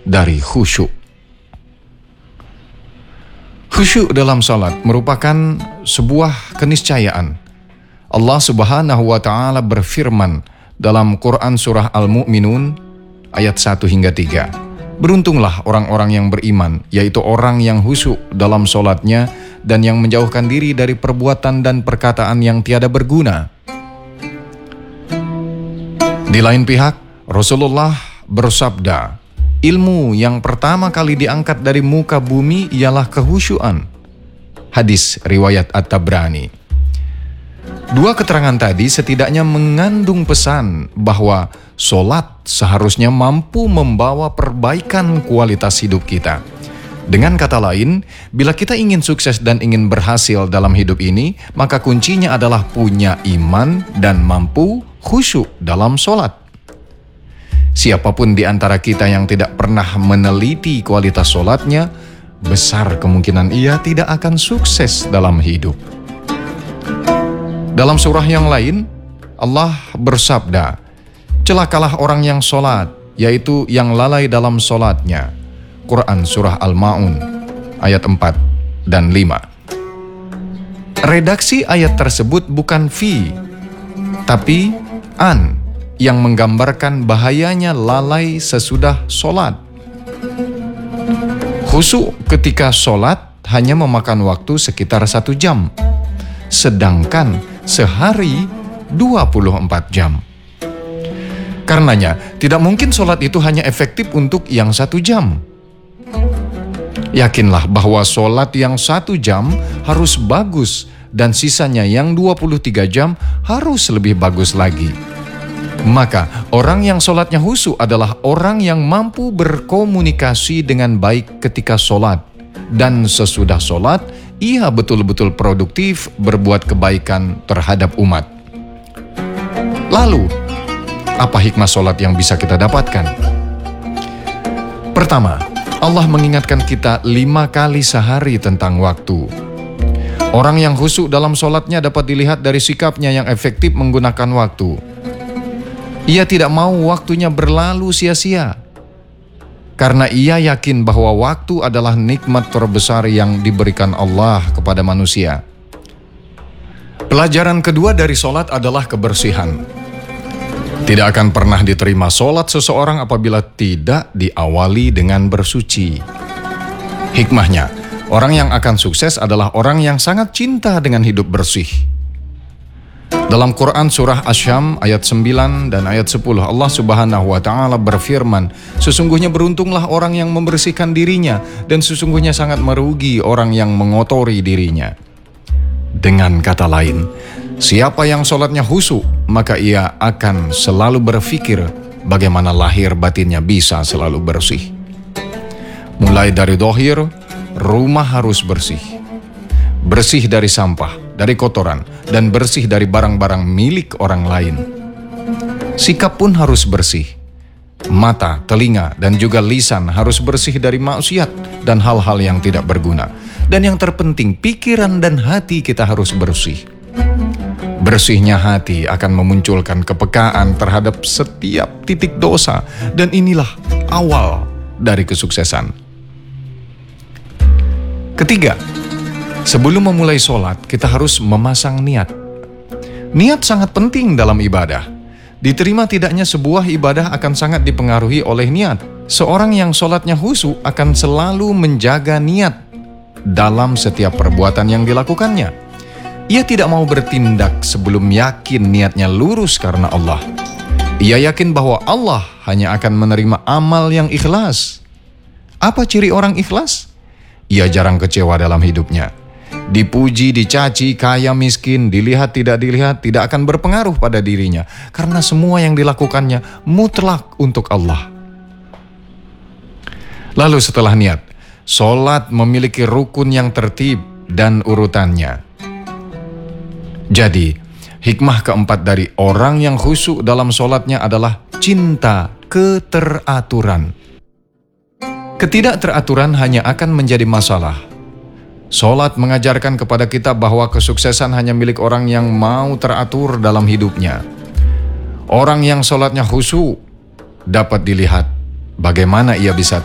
dari khusyuk. Khusyuk dalam salat merupakan sebuah keniscayaan. Allah Subhanahu wa Ta'ala berfirman dalam Quran surah Al-Mu'minun ayat 1 hingga 3. Beruntunglah orang-orang yang beriman, yaitu orang yang khusyuk dalam salatnya dan yang menjauhkan diri dari perbuatan dan perkataan yang tiada berguna. Di lain pihak, Rasulullah bersabda, ilmu yang pertama kali diangkat dari muka bumi ialah kehusyuan. Hadis riwayat At-Tabrani. Dua keterangan tadi setidaknya mengandung pesan bahwa solat seharusnya mampu membawa perbaikan kualitas hidup kita. Dengan kata lain, bila kita ingin sukses dan ingin berhasil dalam hidup ini, maka kuncinya adalah punya iman dan mampu khusyuk dalam solat. Siapapun di antara kita yang tidak pernah meneliti kualitas solatnya, besar kemungkinan ia tidak akan sukses dalam hidup. Dalam surah yang lain, Allah bersabda, celakalah orang yang solat, yaitu yang lalai dalam solatnya. Quran surah Al-Ma'un ayat 4 dan 5. Redaksi ayat tersebut bukan fi, tapi an, yang menggambarkan bahayanya lalai sesudah solat. Khusyuk ketika solat hanya memakan waktu sekitar 1 jam, sedangkan sehari 24 jam. Karenanya, tidak mungkin solat itu hanya efektif untuk yang 1 jam. Yakinlah bahwa solat yang 1 jam harus bagus dan sisanya yang 23 jam harus lebih bagus lagi. Maka, orang yang solatnya khusyuk adalah orang yang mampu berkomunikasi dengan baik ketika solat. Dan sesudah solat, ia betul-betul produktif berbuat kebaikan terhadap umat. Lalu, apa hikmah solat yang bisa kita dapatkan? Pertama, Allah mengingatkan kita 5 kali sehari tentang waktu. Orang yang khusyuk dalam solatnya dapat dilihat dari sikapnya yang efektif menggunakan waktu. Ia tidak mau waktunya berlalu sia-sia, karena ia yakin bahwa waktu adalah nikmat terbesar yang diberikan Allah kepada manusia. Pelajaran kedua dari solat adalah kebersihan. Tidak akan pernah diterima solat seseorang apabila tidak diawali dengan bersuci. Hikmahnya, orang yang akan sukses adalah orang yang sangat cinta dengan hidup bersih. Dalam Quran surah Asy-Syam ayat 9 dan ayat 10, Allah Subhanahu wa Ta'ala berfirman, sesungguhnya beruntunglah orang yang membersihkan dirinya dan sesungguhnya sangat merugi orang yang mengotori dirinya. Dengan kata lain, siapa yang solatnya khusyuk, maka ia akan selalu berpikir bagaimana lahir batinnya bisa selalu bersih. Mulai dari dohir, rumah harus bersih. Bersih dari sampah, dari kotoran, dan bersih dari barang-barang milik orang lain. Sikap pun harus bersih. Mata, telinga, dan juga lisan harus bersih dari maksiat dan hal-hal yang tidak berguna. Dan yang terpenting, pikiran dan hati kita harus bersih. Bersihnya hati akan memunculkan kepekaan terhadap setiap titik dosa, dan inilah awal dari kesuksesan. Ketiga, sebelum memulai sholat, kita harus memasang niat. Niat sangat penting dalam ibadah. Diterima tidaknya sebuah ibadah akan sangat dipengaruhi oleh niat. Seorang yang sholatnya khusyuk akan selalu menjaga niat dalam setiap perbuatan yang dilakukannya. Ia tidak mau bertindak sebelum yakin niatnya lurus karena Allah. Ia yakin bahwa Allah hanya akan menerima amal yang ikhlas. Apa ciri orang ikhlas? Ia jarang kecewa dalam hidupnya. Dipuji, dicaci, kaya, miskin, dilihat, tidak akan berpengaruh pada dirinya. Karena semua yang dilakukannya mutlak untuk Allah. Lalu setelah niat, sholat memiliki rukun yang tertib dan urutannya. Jadi, hikmah keempat dari orang yang khusyuk dalam sholatnya adalah cinta keteraturan. Ketidakteraturan hanya akan menjadi masalah. Sholat mengajarkan kepada kita bahwa kesuksesan hanya milik orang yang mau teratur dalam hidupnya. Orang yang sholatnya khusyuk dapat dilihat bagaimana ia bisa